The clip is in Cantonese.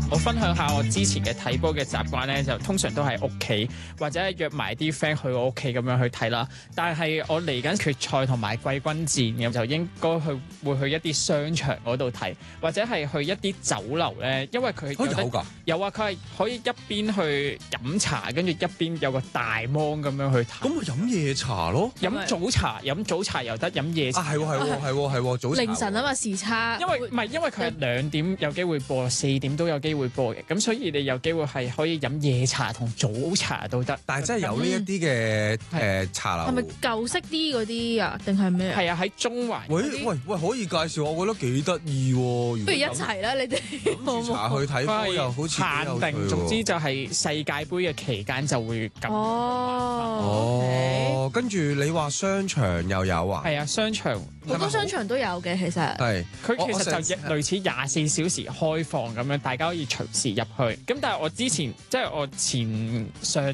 我分享下我之前嘅睇波嘅習慣咧，就通常都係屋企或者約埋啲 friend 去我屋企咁樣去睇啦。但係我嚟緊決賽同埋季軍戰咁，就應該會去一啲商場嗰度睇，或者係去一啲酒樓咧，因為佢有啊，佢係可以一邊去飲茶，跟住一邊有個大芒咁樣去睇。 咁咪飲夜茶咯？ 飲早茶又得，飲夜茶係喎，早茶凌晨啊嘛，時差。 因為佢係2點有機會播，4點都有機會播嘅，咁所以你有機會係可以飲夜茶同早茶都得。 但係真係有呢一啲嘅茶樓。 係咪舊式啲嗰啲啊？定係咩？ 係啊，喺中環。 喂，可以介紹，我覺得幾得意喎。 不如一齊啦，你哋飲茶去睇波又好似限定，總之就係世界盃嘅期間就會咁。 哦， 跟住你話商場又有啊？ 係啊，商場好多商場都有嘅，其實。 係， 佢其實就類似24小時開放咁樣，大家可以隨時入去。咁但係我之前即係我前上